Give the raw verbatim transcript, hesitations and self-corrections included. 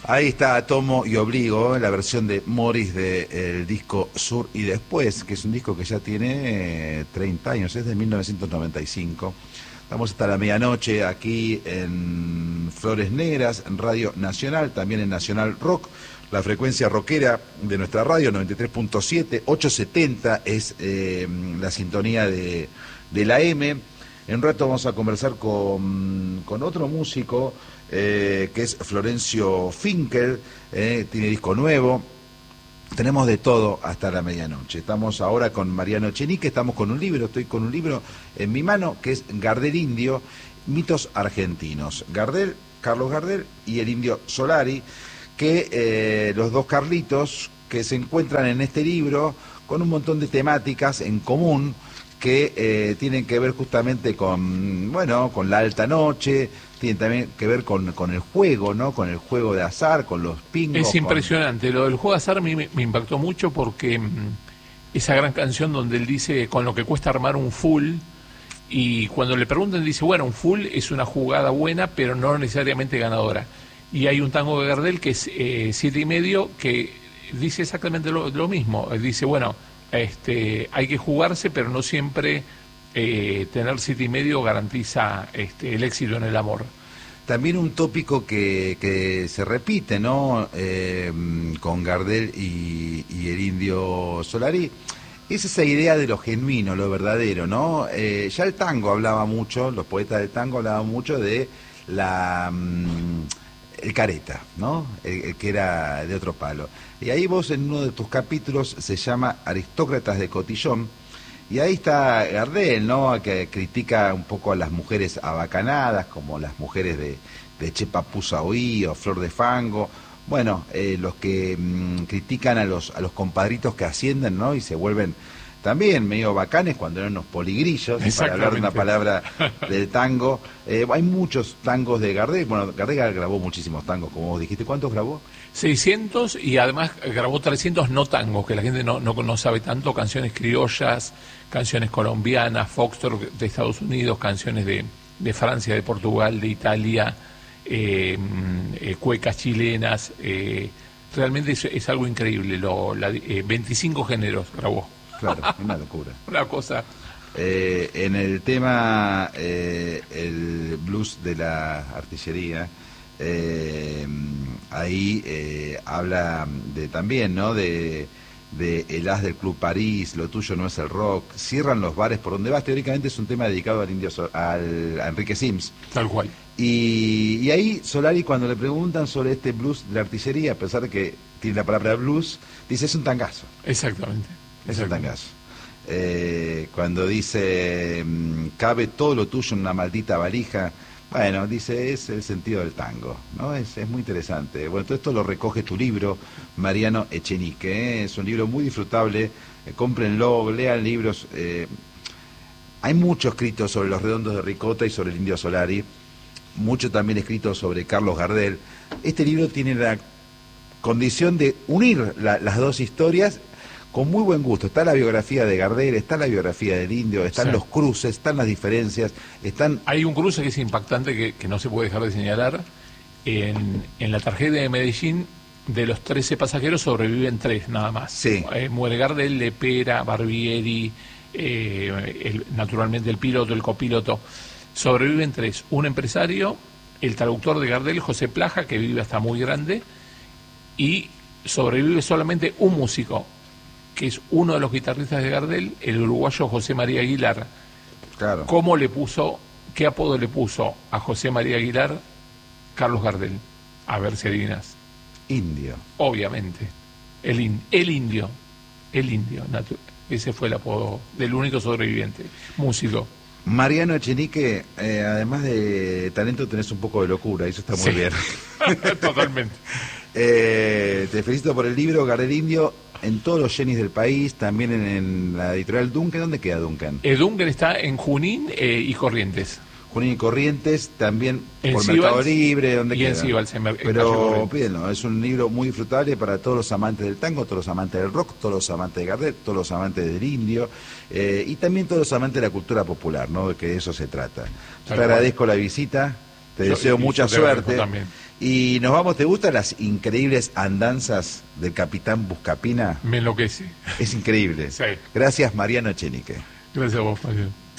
Ahí está Tomo y Obligo, la versión de Morris del disco Sur y Después, que es un disco que ya tiene eh, treinta años, es de mil novecientos noventa y cinco. Estamos hasta la medianoche aquí en Flores Negras, en Radio Nacional, también en Nacional Rock, la frecuencia rockera de nuestra radio, noventa y tres punto siete, ochocientos setenta es eh, la sintonía de, de la M. En un rato vamos a conversar con, con otro músico, Eh, que es Florencio Finkel, eh, tiene disco nuevo. Tenemos de todo hasta la medianoche. Estamos ahora con Mariano Echenique, estamos con un libro, estoy con un libro en mi mano que es Gardel Indio, mitos argentinos. Gardel, Carlos Gardel y el Indio Solari, que eh, los dos Carlitos que se encuentran en este libro con un montón de temáticas en común que eh, tienen que ver justamente con, bueno, con la alta noche, tienen también que ver con, con el juego, ¿no? Con el juego de azar, con los pingos. Es impresionante, con... lo del juego de azar a mí me, me impactó mucho porque mmm, esa gran canción donde él dice con lo que cuesta armar un full, y cuando le preguntan dice, bueno, un full es una jugada buena, pero no necesariamente ganadora. Y hay un tango de Gardel que es eh, siete y medio, que dice exactamente lo, lo mismo. Dice, bueno, este, hay que jugarse, pero no siempre eh, tener siete y medio garantiza este, el éxito en el amor. También un tópico que, que se repite, ¿no? Eh, con Gardel y, y el Indio Solari, es esa idea de lo genuino, lo verdadero, ¿no? Eh, ya el tango hablaba mucho, los poetas del tango hablaban mucho de la... Um, el careta, ¿no? El, el que era de otro palo. Y ahí vos en uno de tus capítulos se llama Aristócratas de Cotillón, y ahí está Gardel, ¿no? Que critica un poco a las mujeres abacanadas, como las mujeres de, de Che Papusa Oí o Flor de Fango. Bueno, eh, los que mmm, critican a los, a los compadritos que ascienden, ¿no? Y se vuelven también medio bacanes cuando eran unos poligrillos, para hablar de una palabra del tango. Eh, hay muchos tangos de Gardel. Bueno, Gardel grabó muchísimos tangos, como vos dijiste. ¿Cuántos grabó? seiscientos, y además grabó trescientos no tangos, que la gente no, no, no sabe tanto, canciones criollas, canciones colombianas, foxtrot de Estados Unidos, canciones de, de Francia, de Portugal, de Italia, eh, eh, cuecas chilenas. Eh, realmente es, es algo increíble. Lo, la, eh, veinticinco géneros grabó. Claro, una locura. Una cosa. Eh, en el tema, eh, el blues de la artillería, eh, ahí eh, habla de también, ¿no? De, de El As del Club París, Lo tuyo no es el rock, cierran los bares por donde vas. Teóricamente es un tema dedicado al indio, al, a Enrique Sims. Tal cual. Y, y ahí Solari, cuando le preguntan sobre este blues de la artillería, a pesar de que tiene la palabra blues, dice es un tangazo. Exactamente. Es un tangazo. Eh, cuando dice cabe todo lo tuyo en una maldita valija, bueno, dice es el sentido del tango, ¿no? Es, es muy interesante. Bueno, todo esto lo recoge tu libro, Mariano Echenique, ¿eh? Es un libro muy disfrutable, eh, cómprenlo, lean libros. Eh, hay mucho escrito sobre los Redondos de Ricota y sobre el Indio Solari, mucho también escrito sobre Carlos Gardel. Este libro tiene la condición de unir la, las dos historias con muy buen gusto. Está la biografía de Gardel, está la biografía del Indio, están sí. los cruces, están las diferencias, están... Hay un cruce que es impactante, que, que no se puede dejar de señalar. En, en la tragedia de Medellín, de los trece pasajeros sobreviven tres nada más. Sí. Eh, muere Gardel, Lepera, Barbieri, eh, el, naturalmente el piloto, el copiloto. Sobreviven tres. Un empresario, el traductor de Gardel, José Plaja, que vive hasta muy grande, y sobrevive solamente un músico, que es uno de los guitarristas de Gardel, el uruguayo José María Aguilar. Claro. ¿Cómo le puso, qué apodo le puso a José María Aguilar Carlos Gardel? A ver si adivinas. Indio. Obviamente. El, in, el indio. El indio. Natu- ese fue el apodo del único sobreviviente. Músico. Mariano Echenique, eh, además de talento, tenés un poco de locura, y eso está muy sí. bien. Totalmente. eh, te felicito por el libro, Gardel Indio, en todos los Jenis del país, también en, en la editorial Duncan. ¿Dónde queda Duncan? Eh, Duncan está en Junín eh, y Corrientes. Junín y Corrientes, también en por Sibals, Mercado Libre, donde y queda. En Sibals, en, en Pero pídenlo, es un libro muy disfrutable para todos los amantes del tango, todos los amantes del rock, todos los amantes de Gardel, todos los amantes del indio, eh, y también todos los amantes de la cultura popular, ¿no? Que de eso se trata. Te agradezco la visita, te yo, deseo mucha suerte. Y nos vamos, ¿te gustan las increíbles andanzas del capitán Buscapina? Me enloquece. Es increíble. Sí. Gracias, Mariano Echenique. Gracias a vos, Mariano.